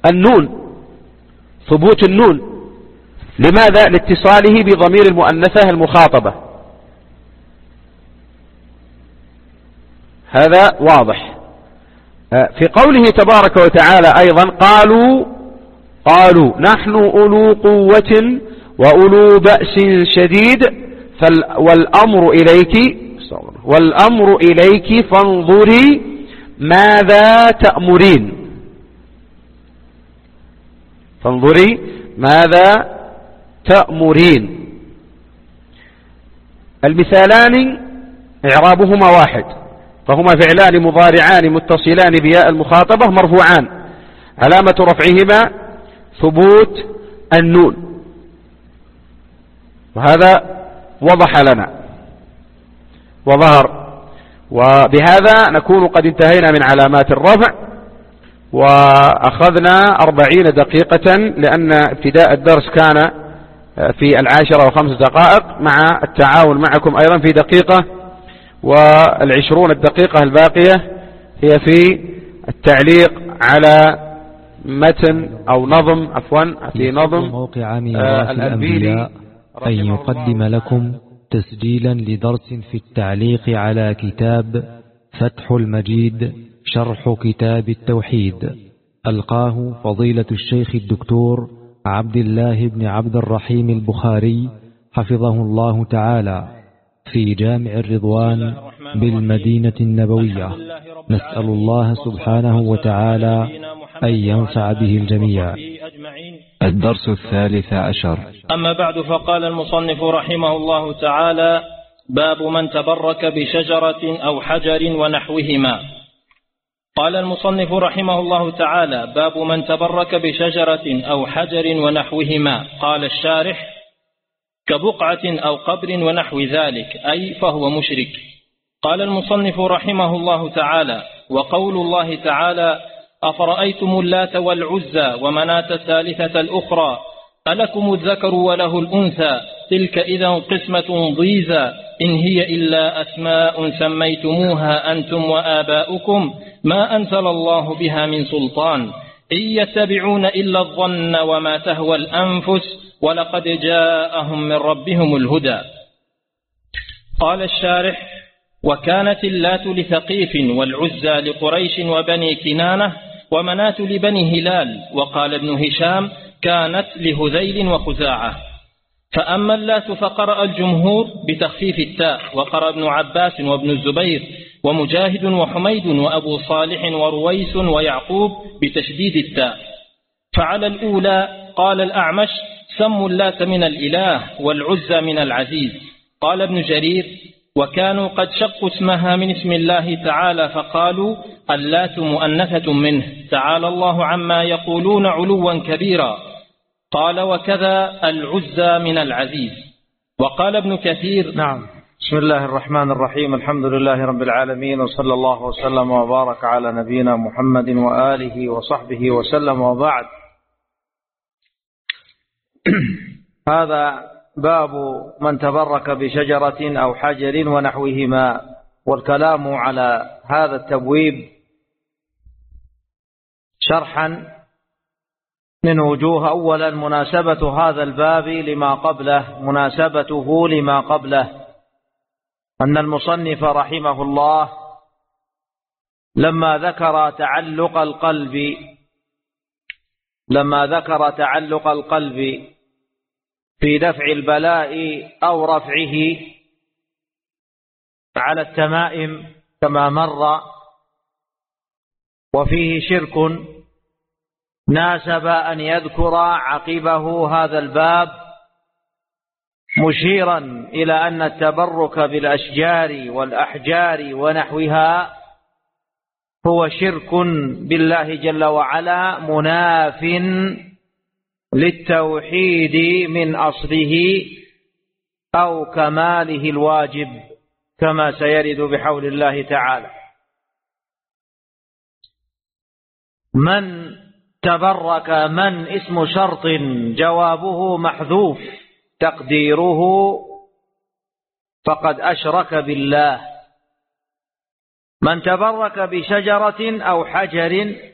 النون، ثبوت النون. لماذا؟ لاتصاله بضمير المؤنثة المخاطبة. هذا واضح. في قوله تبارك وتعالى أيضا قالوا نحن أولو قوة وأولو بأس شديد والأمر إليك فانظري ماذا تأمرين. فانظري ماذا تأمرين. المثالان إعرابهما واحد، فهما فعلان مضارعان متصلان بياء المخاطبة مرفوعان، علامة رفعهما ثبوت النون، وهذا وضح لنا وظهر. وبهذا نكون قد انتهينا من علامات الرفع، وأخذنا 40 دقيقة، لأن ابتداء الدرس كان في 10 و5 دقائق، مع التعاون معكم أيضا في دقيقة، وال20 الدقيقة الباقية هي في التعليق على متن أو نظم، في نظم موقع ميراث الأنبياء أن يقدم لكم تسجيلا لدرس في التعليق على كتاب فتح المجيد شرح كتاب التوحيد، ألقاه فضيلة الشيخ الدكتور عبد الله بن عبد الرحيم البخاري حفظه الله تعالى، في جامع الرضوان بالمدينة النبوية. نسأل الله سبحانه وتعالى أن ينفع به الجميع. الدرس 13. أما بعد، فقال المصنف رحمه الله تعالى: باب من تبرك بشجرة أو حجر ونحوهما. قال المصنف رحمه الله تعالى: باب من تبرك بشجرة أو حجر ونحوهما. قال الشارح: كبقعة أو قبر ونحو ذلك، أي فهو مشرك. قال المصنف رحمه الله تعالى: وقول الله تعالى: أفرأيتم اللات والعزى ومناة الثالثة الأخرى ألكم الذكر وله الأنثى تلك إذا قسمة ضيزى إن هي إلا أسماء سميتموها أنتم وآباؤكم ما أنزل الله بها من سلطان إن يتبعون إلا الظن وما تهوى الأنفس ولقد جاءهم من ربهم الهدى. قال الشارح: وكانت اللات لثقيف والعزى لقريش وبني كنانة ومناة لبني هلال. وقال ابن هشام: كانت لهذيل وخزاعة. فأما اللات فقرأ الجمهور بتخفيف التاء، وقرأ ابن عباس وابن الزبير ومجاهد وحميد وأبو صالح ورويس ويعقوب بتشديد التاء. فعلى الأولى قال الأعمش: سموا اللات من الإله والعزى من العزيز. قال ابن جرير: وكانوا قد شقوا اسمها من اسم الله تعالى فقالوا اللات مؤنثة منه تعالى الله عما يقولون علوا كبيرا. قال: وكذا العزى من العزيز. وقال ابن كثير: نعم. بسم الله الرحمن الرحيم، الحمد لله رب العالمين، وصلى الله وسلم وبارك على نبينا محمد وآله وصحبه وسلم، وبعد. هذا باب من تبرك بشجرة أو حجر ونحوهما، والكلام على هذا التبويب شرحا من وجوه. أولا، مناسبة هذا الباب لما قبله، مناسبته لما قبله أن المصنف رحمه الله لما ذكر تعلق القلب في دفع البلاء أو رفعه على التمائم كما مر، وفيه شرك، ناسب أن يذكر عقبه هذا الباب مشيرا إلى أن التبرك بالأشجار والأحجار ونحوها هو شرك بالله جل وعلا، مناف للتوحيد من أصله أو كماله الواجب، كما سيرد بحول الله تعالى. من تبرك، من اسم شرط جوابه محذوف تقديره فقد أشرك بالله. من تبرك بشجرة أو حجر